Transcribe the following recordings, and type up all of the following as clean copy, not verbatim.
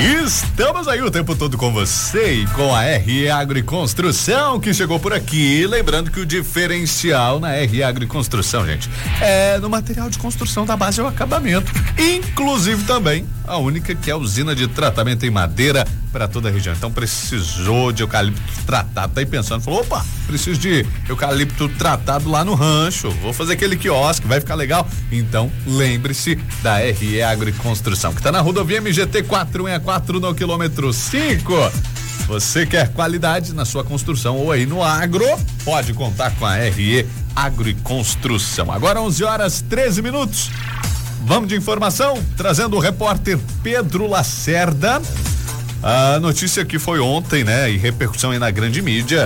Estamos aí o tempo todo com você e com a RE Agro e Construção que chegou por aqui. Lembrando que o diferencial na RE Agro e Construção, gente, é no material de construção da base ao acabamento. Inclusive também a única que é a usina de tratamento em madeira para toda a região. Então precisou de eucalipto tratado, tá aí pensando, falou, opa, preciso de eucalipto tratado lá no rancho, vou fazer aquele quiosque, vai ficar legal. Então lembre-se da RE Agro e Construção, que tá na rodovia MGT 464 no quilômetro 5. Você quer qualidade na sua construção ou aí no agro, pode contar com a RE Agro e Construção. Agora 11h13. Vamos de informação, trazendo o repórter Pedro Lacerda. A notícia que foi ontem, né, e repercussão aí na grande mídia,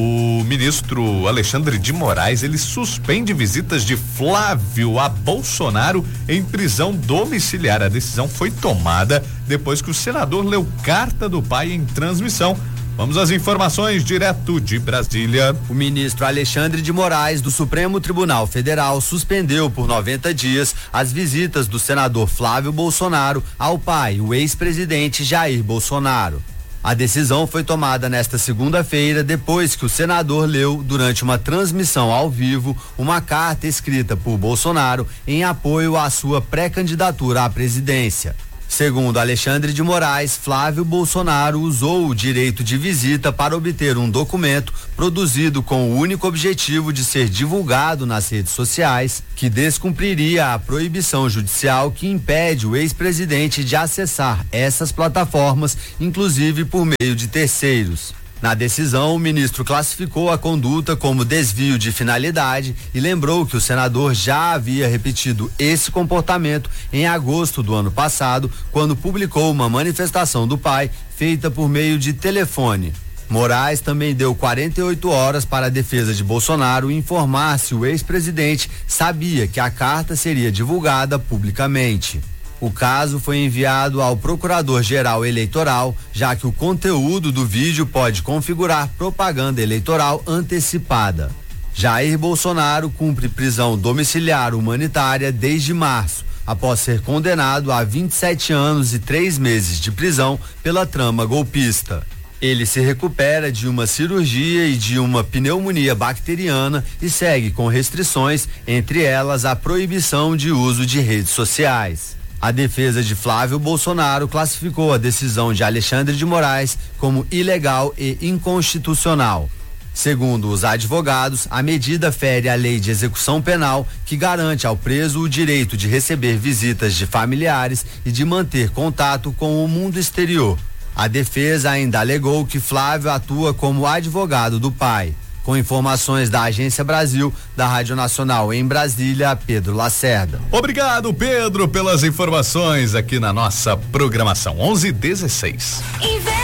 o ministro Alexandre de Moraes, ele suspende visitas de Flávio a Bolsonaro em prisão domiciliar. A decisão foi tomada depois que o senador leu carta do pai em transmissão. Vamos às informações direto de Brasília. O ministro Alexandre de Moraes do Supremo Tribunal Federal suspendeu por 90 dias as visitas do senador Flávio Bolsonaro ao pai, o ex-presidente Jair Bolsonaro. A decisão foi tomada nesta segunda-feira depois que o senador leu, durante uma transmissão ao vivo, uma carta escrita por Bolsonaro em apoio à sua pré-candidatura à presidência. Segundo Alexandre de Moraes, Flávio Bolsonaro usou o direito de visita para obter um documento produzido com o único objetivo de ser divulgado nas redes sociais, que descumpriria a proibição judicial que impede o ex-presidente de acessar essas plataformas, inclusive por meio de terceiros. Na decisão, o ministro classificou a conduta como desvio de finalidade e lembrou que o senador já havia repetido esse comportamento em agosto do ano passado, quando publicou uma manifestação do pai feita por meio de telefone. Moraes também deu 48 horas para a defesa de Bolsonaro informar se o ex-presidente sabia que a carta seria divulgada publicamente. O caso foi enviado ao Procurador-Geral Eleitoral, já que o conteúdo do vídeo pode configurar propaganda eleitoral antecipada. Jair Bolsonaro cumpre prisão domiciliar humanitária desde março, após ser condenado a 27 anos e 3 meses de prisão pela trama golpista. Ele se recupera de uma cirurgia e de uma pneumonia bacteriana e segue com restrições, entre elas a proibição de uso de redes sociais. A defesa de Flávio Bolsonaro classificou a decisão de Alexandre de Moraes como ilegal e inconstitucional. Segundo os advogados, a medida fere a lei de execução penal, que garante ao preso o direito de receber visitas de familiares e de manter contato com o mundo exterior. A defesa ainda alegou que Flávio atua como advogado do pai. Com informações da Agência Brasil, da Rádio Nacional em Brasília, Pedro Lacerda. Obrigado, Pedro, pelas informações aqui na nossa programação. 11h16.